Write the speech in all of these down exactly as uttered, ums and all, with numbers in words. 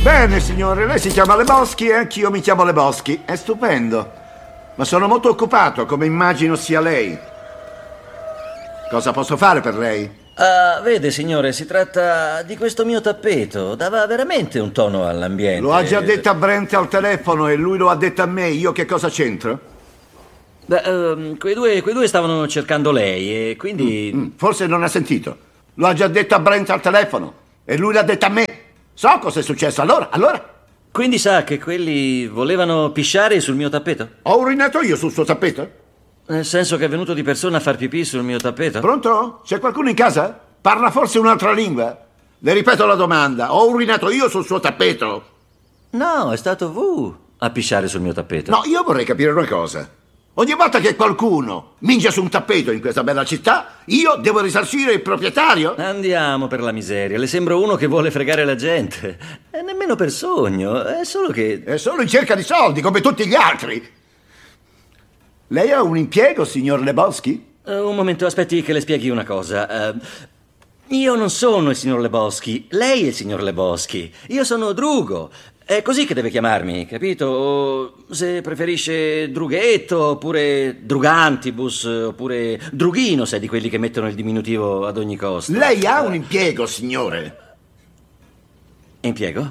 Bene, signore, lei si chiama Lebowski e anch'io mi chiamo Lebowski. È stupendo. Ma sono molto occupato, come immagino sia lei. Cosa posso fare per lei? Ah, vede, signore, si tratta di questo mio tappeto. Dava veramente un tono all'ambiente. Lo ha già detto a Brent al telefono e lui lo ha detto a me. Io che cosa c'entro? Beh, um, quei, due, quei due stavano cercando lei e quindi... Mm, mm, forse non ha sentito. Lo ha già detto a Brent al telefono e lui l'ha detto a me. So cosa è successo. Allora, allora? Quindi sa che quelli volevano pisciare sul mio tappeto? Ho urinato io sul suo tappeto? Nel senso che è venuto di persona a far pipì sul mio tappeto? Pronto? C'è qualcuno in casa? Parla forse un'altra lingua? Le ripeto la domanda. Ho urinato io sul suo tappeto? No, è stato V a pisciare sul mio tappeto. No, io vorrei capire una cosa. Ogni volta che qualcuno mingia su un tappeto in questa bella città, io devo risarcire il proprietario? Andiamo, per la miseria. Le sembro uno che vuole fregare la gente. E nemmeno per sogno, è solo che... È solo in cerca di soldi, come tutti gli altri. Lei ha un impiego, signor Lebowski? Uh, un momento, aspetti che le spieghi una cosa. Uh, io non sono il signor Lebowski, lei è il signor Lebowski. Io sono Drugo. È così che deve chiamarmi, capito? O se preferisce Drughetto, oppure Drugantibus, oppure Drughino, se è di quelli che mettono il diminutivo ad ogni costo. Lei ha un impiego, signore? Impiego?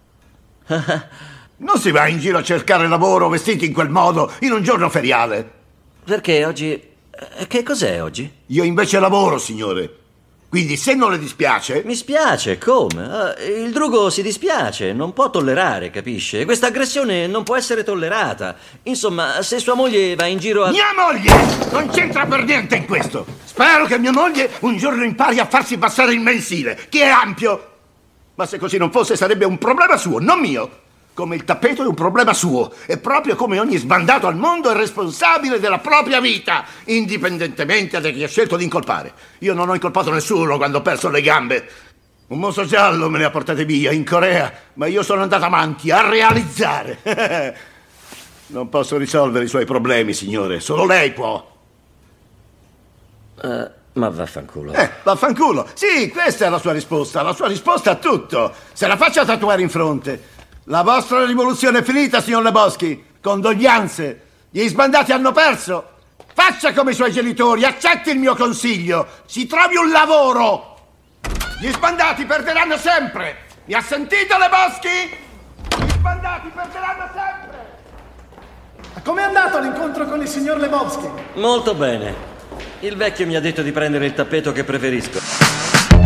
Non si va in giro a cercare lavoro vestiti in quel modo in un giorno feriale. Perché oggi... Che cos'è oggi? Io invece lavoro, signore. Quindi se non le dispiace... Mi spiace, come? Uh, il Drugo si dispiace, non può tollerare, capisce? Questa aggressione non può essere tollerata. Insomma, se sua moglie va in giro a... Mia moglie non c'entra per niente in questo. Spero che mia moglie un giorno impari a farsi passare il mensile, che è ampio. Ma se così non fosse sarebbe un problema suo, non mio. Come il tappeto è un problema suo, e proprio come ogni sbandato al mondo è responsabile della propria vita, indipendentemente da chi ha scelto di incolpare. Io non ho incolpato nessuno quando ho perso le gambe. Un mostro giallo me ne ha portate via in Corea, ma io sono andato avanti a realizzare. Non posso risolvere i suoi problemi, signore, solo lei può. Uh, ma vaffanculo. Eh, vaffanculo. Sì, questa è la sua risposta, la sua risposta a tutto. Se la faccia tatuare in fronte. La vostra rivoluzione è finita, signor Lebowski. Condoglianze. Gli sbandati hanno perso. Faccia come i suoi genitori, accetti il mio consiglio. Si trovi un lavoro. Gli sbandati perderanno sempre. Mi ha sentito, Lebowski? Gli sbandati perderanno sempre. Com'è andato l'incontro con il signor Lebowski? Molto bene. Il vecchio mi ha detto di prendere il tappeto che preferisco.